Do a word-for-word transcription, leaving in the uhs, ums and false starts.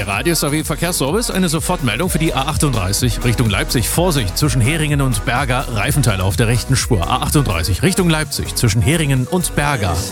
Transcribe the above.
Der Radius A W Verkehrsservice, eine Sofortmeldung für die A achtunddreißig Richtung Leipzig. Vorsicht, zwischen Heringen und Berger, Reifenteile auf der rechten Spur. A achtunddreißig Richtung Leipzig, zwischen Heringen und Berger,